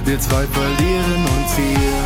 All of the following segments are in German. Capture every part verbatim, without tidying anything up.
Wir zwei verlieren uns hier.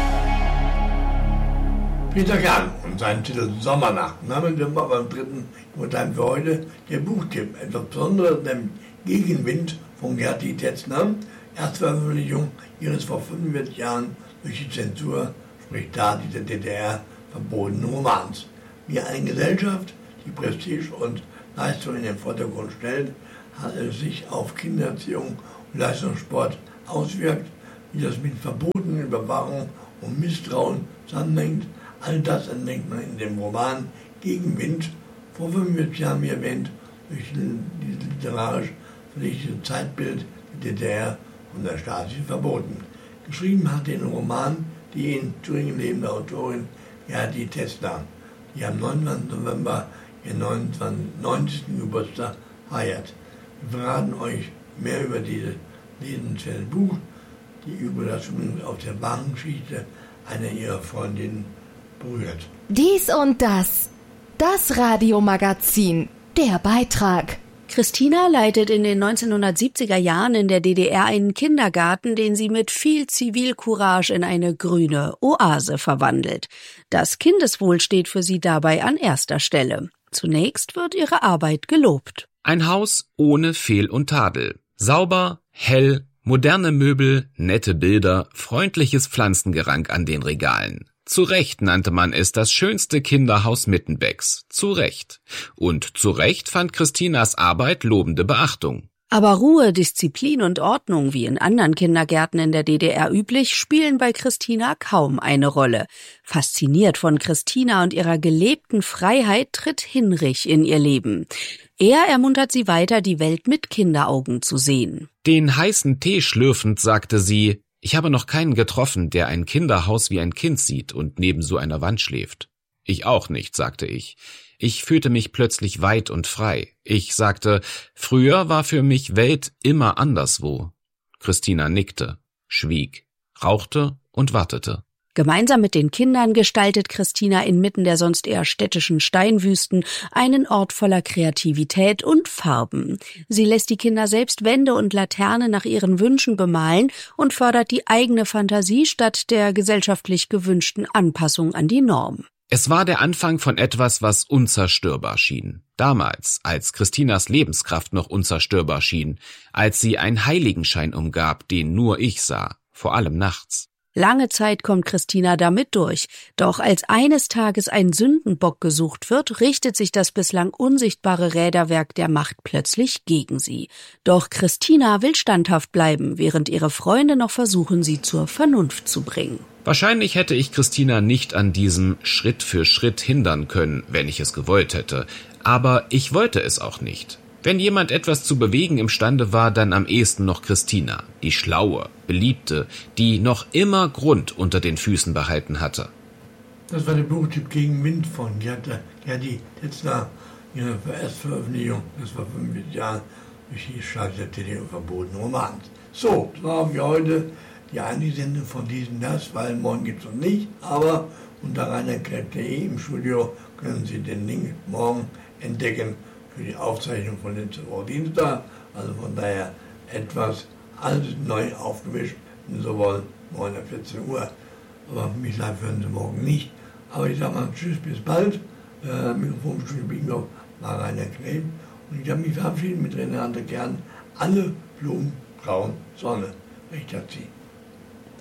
Peter Kahn und seinen Titel Sommernacht. Damit sind wir beim dritten Urteil für heute. Der Buchtipp, etwas Besonderes, nämlich Gegenwind von Gerti Tetzner. Erstveröffentlichung ihres vor fünfundvierzig Jahren durch die Zensur, sprich da dieser D D R, verbotenen Romans. Wie eine Gesellschaft, die Prestige und Leistung in den Vordergrund stellt, hat es sich auf Kindererziehung und Leistungssport auswirkt, wie das mit Verboten, Überwachung und Misstrauen zusammenhängt. All das entdeckt man in dem Roman Gegenwind, vor fünfundvierzig Jahren wie erwähnt, durch dieses literarisch verdichtete Zeitbild der D D R und der Stasi verboten. Geschrieben hat den Roman die in Thüringen lebende Autorin Gerti Tetzner, die am neunundzwanzigsten November ihren neunzigsten Geburtstag feiert. Wir verraten euch mehr über dieses lesenswerte Buch, die Überraschung auf der wahren Geschichte einer ihrer Freundinnen berührt. Dies und das. Das Radiomagazin. Der Beitrag. Christina leitet in den neunzehnhundertsiebziger Jahren in der D D R einen Kindergarten, den sie mit viel Zivilcourage in eine grüne Oase verwandelt. Das Kindeswohl steht für sie dabei an erster Stelle. Zunächst wird ihre Arbeit gelobt. Ein Haus ohne Fehl und Tadel. Sauber, hell, moderne Möbel, nette Bilder, freundliches Pflanzengerank an den Regalen. Zu Recht nannte man es das schönste Kinderhaus Mittenbecks. Zu Recht. Und zu Recht fand Christinas Arbeit lobende Beachtung. Aber Ruhe, Disziplin und Ordnung, wie in anderen Kindergärten in der D D R üblich, spielen bei Christina kaum eine Rolle. Fasziniert von Christina und ihrer gelebten Freiheit tritt Hinrich in ihr Leben. Er ermuntert sie weiter, die Welt mit Kinderaugen zu sehen. Den heißen Tee schlürfend sagte sie: Ich habe noch keinen getroffen, der ein Kinderhaus wie ein Kind sieht und neben so einer Wand schläft. Ich auch nicht, sagte ich. Ich fühlte mich plötzlich weit und frei. Ich sagte, früher war für mich Welt immer anderswo. Christina nickte, schwieg, rauchte und wartete. Gemeinsam mit den Kindern gestaltet Christina inmitten der sonst eher städtischen Steinwüsten einen Ort voller Kreativität und Farben. Sie lässt die Kinder selbst Wände und Laternen nach ihren Wünschen bemalen und fördert die eigene Fantasie statt der gesellschaftlich gewünschten Anpassung an die Norm. Es war der Anfang von etwas, was unzerstörbar schien. Damals, als Christinas Lebenskraft noch unzerstörbar schien, als sie einen Heiligenschein umgab, den nur ich sah, vor allem nachts. Lange Zeit kommt Christina damit durch. Doch als eines Tages ein Sündenbock gesucht wird, richtet sich das bislang unsichtbare Räderwerk der Macht plötzlich gegen sie. Doch Christina will standhaft bleiben, während ihre Freunde noch versuchen, sie zur Vernunft zu bringen. Wahrscheinlich hätte ich Christina nicht an diesem Schritt für Schritt hindern können, wenn ich es gewollt hätte. Aber ich wollte es auch nicht. Wenn jemand etwas zu bewegen imstande war, dann am ehesten noch Christina, die schlaue, beliebte, die noch immer Grund unter den Füßen behalten hatte. Das war der Buchtipp Gegenwind von Gerti Tetzner, ihre Erstveröffentlichung, das war fünfundvierzig Jahre, durch die Stasi der D D R verbotenen Romans. So, das war für heute die einzige Sendung von diesem das, weil morgen gibt es noch nicht, aber unter reinerklepp punkt de im Studio können Sie den Link morgen entdecken für die Aufzeichnung von letzter Woche Dienstag. Also von daher etwas alles neu aufgemischt, wenn Sie so wollen, morgen ab vierzehn Uhr. Aber mich live hören Sie morgen nicht. Aber ich sage mal tschüss, bis bald. Äh, Mikrofonstudio Bingo war Rainer Kneb. Und ich habe mich verabschiedet mit Renate Kern. Alle Blumen braun Sonne. Recht hat sie.